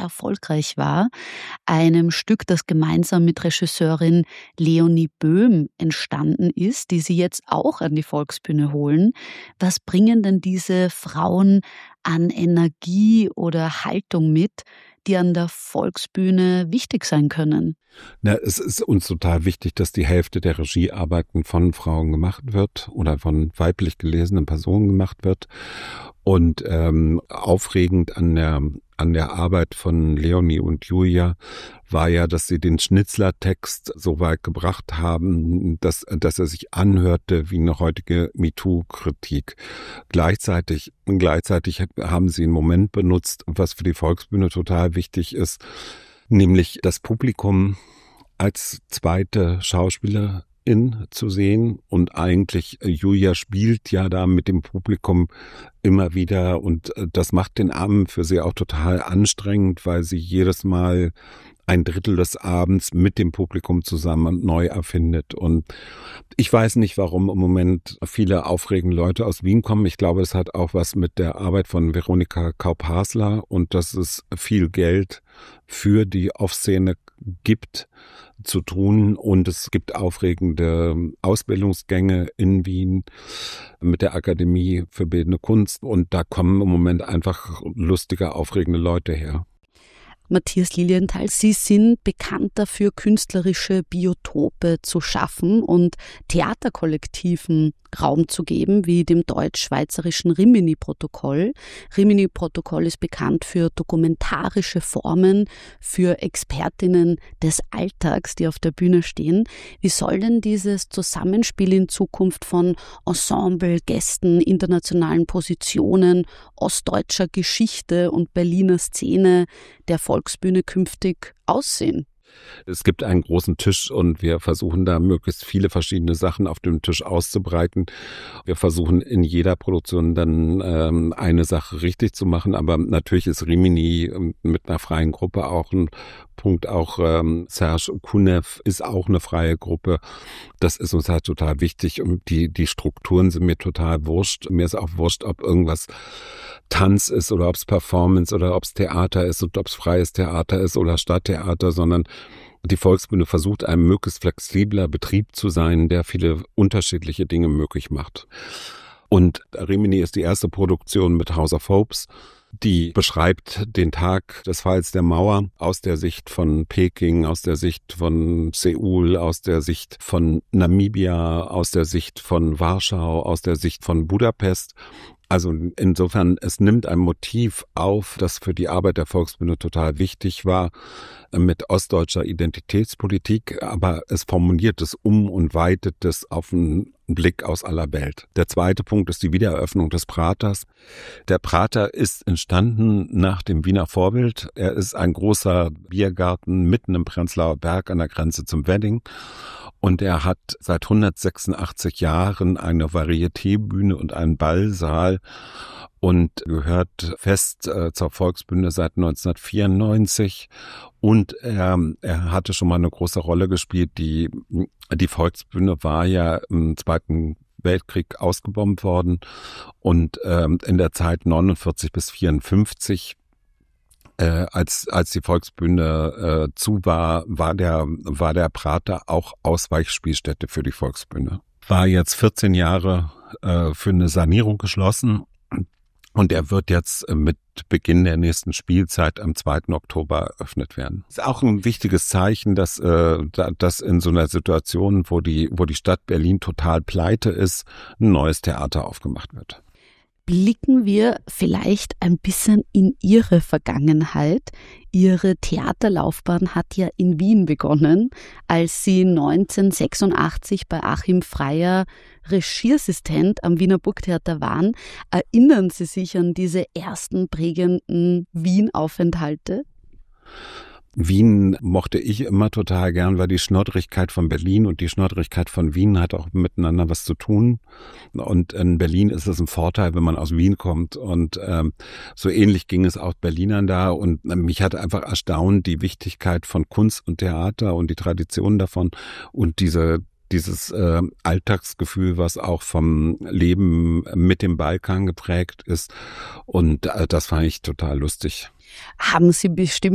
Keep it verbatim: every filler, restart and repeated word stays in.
erfolgreich war, einem Stück, das gemeinsam mit Regisseurin Leonie Böhm entstanden ist, die Sie jetzt auch an die Volksbühne holen. Was bringen denn diese Frauen an Energie oder Haltung mit, die an der Volksbühne wichtig sein können? Na, es ist uns total wichtig, dass die Hälfte der Regiearbeiten von Frauen gemacht wird oder von weiblich gelesenen Personen gemacht wird. Und ähm, aufregend an der an der Arbeit von Leonie und Julia war ja, dass sie den Schnitzler-Text so weit gebracht haben, dass, dass er sich anhörte wie eine heutige MeToo-Kritik. Gleichzeitig, gleichzeitig haben sie einen Moment benutzt, was für die Volksbühne total wichtig ist, nämlich das Publikum als zweite Schauspielerin zu sehen. Und eigentlich, Julia spielt ja da mit dem Publikum immer wieder und das macht den Abend für sie auch total anstrengend, weil sie jedes Mal ein Drittel des Abends mit dem Publikum zusammen neu erfindet. Und ich weiß nicht, warum im Moment viele aufregende Leute aus Wien kommen. Ich glaube, es hat auch was mit der Arbeit von Veronika Kaup-Hasler und dass es viel Geld für die Off-Szene gibt zu tun. Und es gibt aufregende Ausbildungsgänge in Wien mit der Akademie für Bildende Kunst. Und da kommen im Moment einfach lustige, aufregende Leute her. Matthias Lilienthal, Sie sind bekannt dafür, künstlerische Biotope zu schaffen und Theaterkollektiven Raum zu geben, wie dem deutsch-schweizerischen Rimini-Protokoll. Rimini-Protokoll ist bekannt für dokumentarische Formen, für Expertinnen des Alltags, die auf der Bühne stehen. Wie soll denn dieses Zusammenspiel in Zukunft von Ensemble, Gästen, internationalen Positionen, ostdeutscher Geschichte und Berliner Szene der Volksbühne künftig aussehen? Es gibt einen großen Tisch und wir versuchen da möglichst viele verschiedene Sachen auf dem Tisch auszubreiten. Wir versuchen in jeder Produktion dann ähm, eine Sache richtig zu machen, aber natürlich ist Rimini mit einer freien Gruppe auch ein Punkt. Auch ähm, Serge Kunev ist auch eine freie Gruppe. Das ist uns halt total wichtig und die, die Strukturen sind mir total wurscht. Mir ist auch wurscht, ob irgendwas Tanz ist oder ob es Performance oder ob es Theater ist und ob es freies Theater ist oder Stadttheater, sondern die Volksbühne versucht, ein möglichst flexibler Betrieb zu sein, der viele unterschiedliche Dinge möglich macht. Und Rimini ist die erste Produktion mit House of Hopes, die beschreibt den Tag des Falls der Mauer aus der Sicht von Peking, aus der Sicht von Seoul, aus der Sicht von Namibia, aus der Sicht von Warschau, aus der Sicht von Budapest. Also insofern, es nimmt ein Motiv auf, das für die Arbeit der Volksbühne total wichtig war, mit ostdeutscher Identitätspolitik, aber es formuliert es um und weitet es auf einen Blick aus aller Welt. Der zweite Punkt ist die Wiedereröffnung des Praters. Der Prater ist entstanden nach dem Wiener Vorbild. Er ist ein großer Biergarten mitten im Prenzlauer Berg an der Grenze zum Wedding. Und er hat seit hundertsechsundachtzig Jahren eine Varieté-Bühne und einen Ballsaal und gehört fest äh, zur Volksbühne seit neunzehnhundertvierundneunzig. Und er, er hatte schon mal eine große Rolle gespielt. Die, die Volksbühne war ja im Zweiten Weltkrieg ausgebombt worden. Und ähm, in der Zeit neunundvierzig bis vierundfünfzig Äh, als als die Volksbühne äh, zu war, war der war der Prater auch Ausweichspielstätte für die Volksbühne. War jetzt vierzehn Jahre äh, für eine Sanierung geschlossen und er wird jetzt äh, mit Beginn der nächsten Spielzeit am zweiten Oktober eröffnet werden. Ist auch ein wichtiges Zeichen, dass äh, dass in so einer Situation, wo die wo die Stadt Berlin total pleite ist, ein neues Theater aufgemacht wird. Blicken wir vielleicht ein bisschen in Ihre Vergangenheit. Ihre Theaterlaufbahn hat ja in Wien begonnen, als Sie neunzehnhundertsechsundachtzig bei Achim Freyer Regieassistent am Wiener Burgtheater waren. Erinnern Sie sich an diese ersten prägenden Wien-Aufenthalte? Wien mochte ich immer total gern, weil die Schnoddrigkeit von Berlin und die Schnoddrigkeit von Wien hat auch miteinander was zu tun. Und in Berlin ist es ein Vorteil, wenn man aus Wien kommt. Und ähm, so ähnlich ging es auch Berlinern da. Und mich hat einfach erstaunt die Wichtigkeit von Kunst und Theater und die Tradition davon und diese dieses äh, Alltagsgefühl, was auch vom Leben mit dem Balkan geprägt ist. Und äh, das fand ich total lustig. Haben Sie bestimmt